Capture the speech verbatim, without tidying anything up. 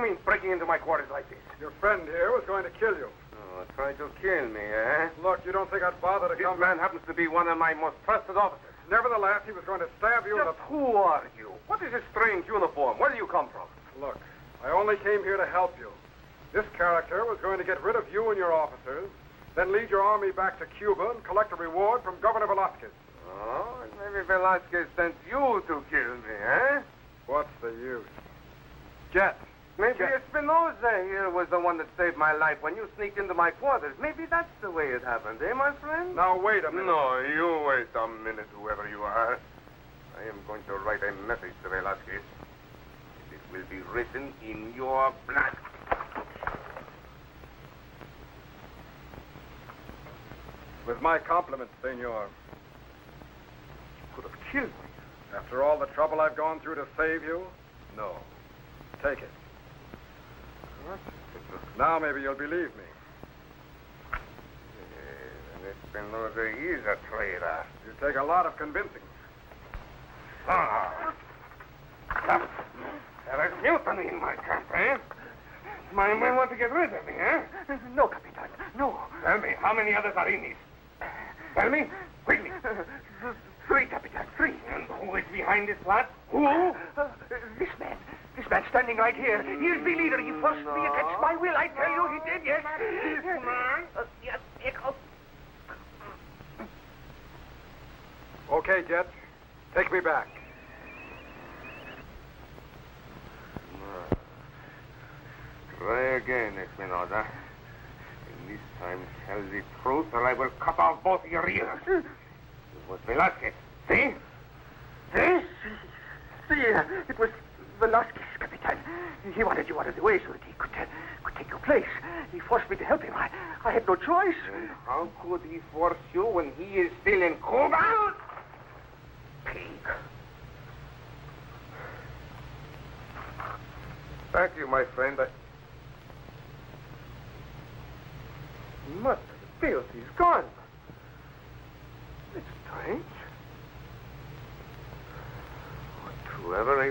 mean, breaking into my quarters like this? Your friend here was going to kill you. Oh, trying to kill me, eh? Look, you don't think I'd bother to This come... man happens to be one of my most trusted officers. Nevertheless, he was going to stab you... Just who are you? What is this strange uniform? Where do you come from? Look, I only came here to help you. This character was going to get rid of you and your officers, then lead your army back to Cuba and collect a reward from Governor Velasquez. Oh, maybe Velasquez sent you to kill me, eh? What's the use? Jet. Maybe Jet. Espinosa here was the one that saved my life when you sneaked into my quarters. Maybe that's the way it happened, eh, my friend? Now, wait a minute. No, you wait a minute, whoever you are. I am going to write a message to Velasquez. It will be written in your blood. With my compliments, senor. You could have killed me. After all the trouble I've gone through to save you, no. Take it. What? Now maybe you'll believe me. Yes, Espinosa is a traitor. You take a lot of convincing. Ah. There is mutiny in my camp, eh? My men want to get rid of me, eh? No, Capitan, no. Tell me, how many others are in this? Tell me, quickly. Three, Capitan, three. And who is behind this plot? Who? Uh, this man. This man standing right here. He is the leader. He forced me against my will. I tell you, he did, yes. This man? Uh, yes, yes. Oh. Okay, Jet. Take me back. Try again, Espinosa. And this time tell the truth or I will cut off both your ears. It was Velasquez. See? See? See, uh, it was Velasquez, Capitan. He wanted you out of the way so that he could, uh, could take your place. He forced me to help him. I, I had no choice. And how could he force you when he is still in Cuba? Pig. Thank you, my friend. I... Must have failed. He's gone. It's strange. Whoever